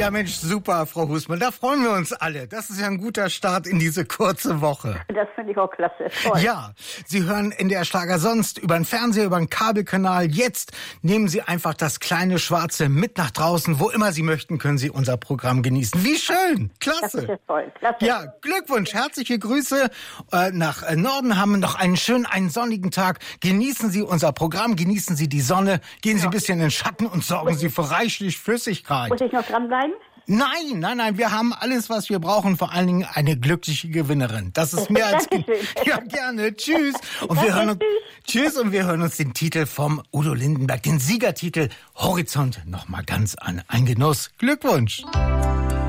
Ja, Mensch, super, Frau Husmann. Da freuen wir uns alle. Das ist ja ein guter Start in diese kurze Woche. Das finde ich auch klasse. Toll. Ja, Sie hören NDR Schlager sonst über den Fernseher, über den Kabelkanal. Jetzt nehmen Sie einfach das kleine Schwarze mit nach draußen. Wo immer Sie möchten, können Sie unser Programm genießen. Wie schön. Klasse. Das ist ja toll. Klasse. Ja, Glückwunsch. Herzliche Grüße nach Norden. Haben noch einen schönen, einen sonnigen Tag. Genießen Sie unser Programm, genießen Sie die Sonne, gehen Sie ein bisschen in den Schatten und sorgen Sie für reichlich Flüssigkeit. Muss ich noch dranbleiben? Nein, wir haben alles, was wir brauchen, vor allen Dingen eine glückliche Gewinnerin. Das ist mehr als... Ja, gerne. Tschüss. Und wir hören uns den Titel vom Udo Lindenberg, den Siegertitel Horizont, noch mal ganz an. Ein Genuss. Glückwunsch.